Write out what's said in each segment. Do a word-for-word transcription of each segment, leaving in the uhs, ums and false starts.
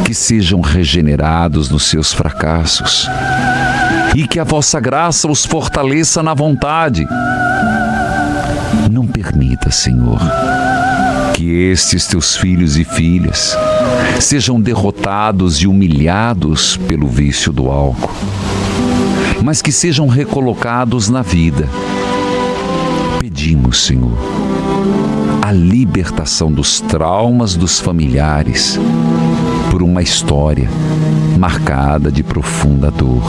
que sejam regenerados nos seus fracassos e que a vossa graça os fortaleça na vontade. Não permita, Senhor, que estes teus filhos e filhas sejam derrotados e humilhados pelo vício do álcool, mas que sejam recolocados na vida. Pedimos, Senhor, a libertação dos traumas dos familiares por uma história marcada de profunda dor.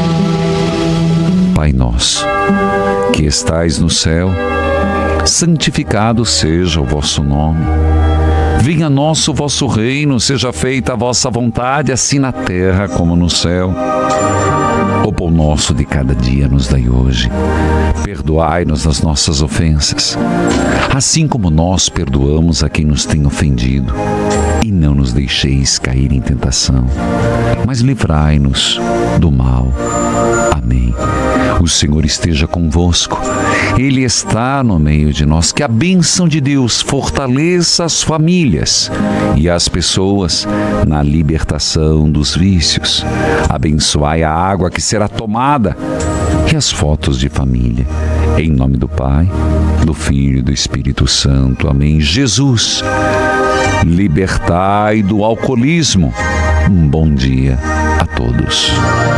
Pai nosso, que estais no céu, santificado seja o vosso nome. Venha a nós o vosso reino, seja feita a vossa vontade, assim na terra como no céu. O pão nosso de cada dia nos dai hoje. Perdoai-nos as nossas ofensas, assim como nós perdoamos a quem nos tem ofendido. E não nos deixeis cair em tentação, mas livrai-nos do mal. Amém. O Senhor esteja convosco. Ele está no meio de nós. Que a bênção de Deus fortaleça as famílias e as pessoas na libertação dos vícios. Abençoai a água que será tomada e as fotos de família. Em nome do Pai, do Filho e do Espírito Santo. Amém. Jesus, libertai do alcoolismo. Um bom dia a todos.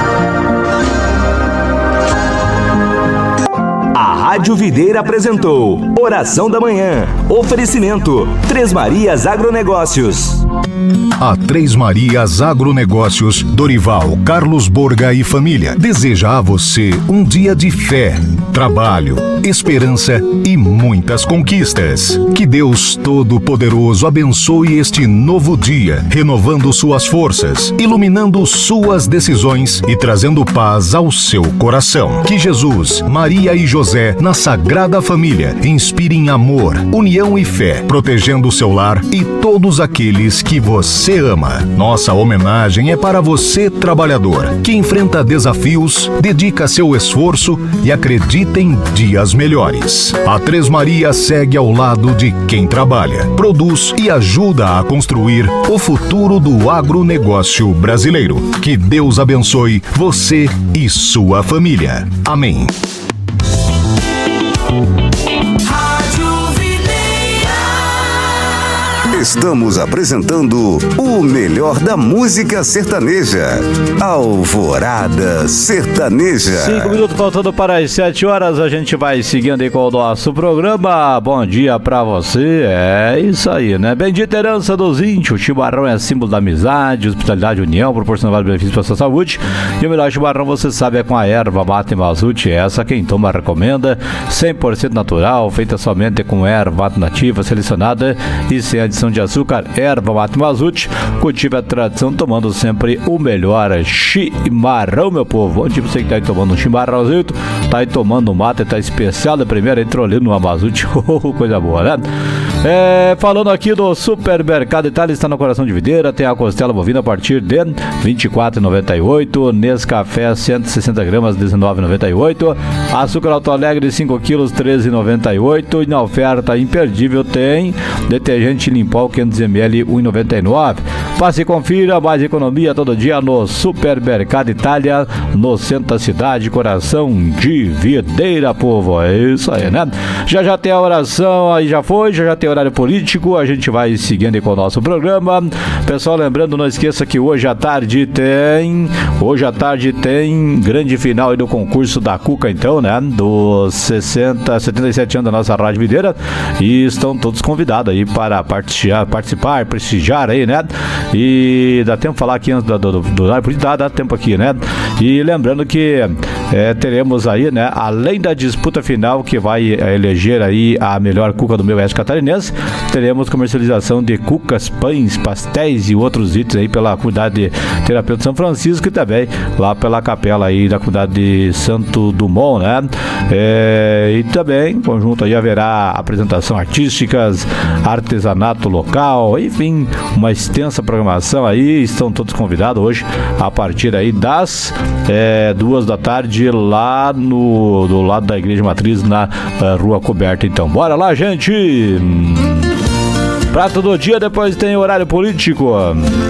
A Rádio Videira apresentou Oração da Manhã. Oferecimento Três Marias Agronegócios. A Três Marias Agronegócios, Dorival, Carlos Borga e família deseja a você um dia de fé, trabalho, esperança e muitas conquistas. Que Deus Todo-Poderoso abençoe este novo dia, renovando suas forças, iluminando suas decisões e trazendo paz ao seu coração. Que Jesus, Maria e José, na Sagrada Família, inspirem amor, união e fé, protegendo o seu lar e todos aqueles que você ama. Nossa homenagem é para você, trabalhador, que enfrenta desafios, dedica seu esforço e acredita em dias melhores. A Três Marias segue ao lado de quem trabalha, produz e ajuda a construir o futuro do agronegócio brasileiro. Que Deus abençoe você e sua família. Amém. Estamos apresentando o melhor da música sertaneja. Alvorada Sertaneja. Cinco minutos faltando para as sete horas. A gente vai seguindo aí com o nosso programa. Bom dia pra você. É isso aí, né? Bendita herança dos índios. O chimarrão é símbolo da amizade, hospitalidade, união, proporcionando vários benefícios para a sua saúde. E o melhor chimarrão, você sabe, é com a erva mate mazute. Essa quem toma recomenda. cem por cento natural, feita somente com erva mate nativa, selecionada e sem adição de açúcar. Erva mate mazute, cultiva a tradição, tomando sempre o melhor chimarrão, meu povo. Onde você que tá aí tomando um chimarrãozinho, tá aí tomando um mate, tá especial da primeira, entrou ali no Amazute. Coisa boa, né? É, falando aqui do Supermercado Itália, está no coração de Videira, tem a costela bovina a partir de vinte e quatro reais e noventa e oito centavos, Nescafé cento e sessenta gramas, dezenove reais e noventa e oito centavos, açúcar Alto Alegre cinco quilos, treze reais e noventa e oito centavos, e na oferta imperdível tem detergente Limpol quinhentos mililitros, um real e noventa e nove centavos. Passe e confira mais economia todo dia no Supermercado Itália, no centro da cidade, coração de Videira, povo. É isso aí, né? Já já tem a oração, aí já foi, já já tem horário político, a gente vai seguindo aí com o nosso programa. Pessoal, lembrando, não esqueça que hoje à tarde tem, hoje à tarde tem grande final aí do concurso da Cuca, então, né? Dos sessenta, setenta e sete anos da nossa Rádio Videira, e estão todos convidados aí para participar, participar, prestigiar aí, né? E dá tempo de falar aqui antes do, do, do horário político, dá, dá tempo aqui, né? E lembrando que é, teremos aí, né? Além da disputa final que vai é, eleger aí a melhor cuca do meio oeste catarinense, teremos comercialização de cucas, pães, pastéis e outros itens aí pela comunidade de Terapeuta São Francisco e também lá pela capela aí da comunidade de Santo Dumont, né? É, e também, em conjunto aí, haverá apresentação artísticas, artesanato local, enfim, uma extensa programação aí. Estão todos convidados hoje a partir aí das é, duas da tarde lá no do lado da Igreja Matriz, na uh, Rua Coberta. Então, bora lá, gente! Prato do dia, depois tem horário político.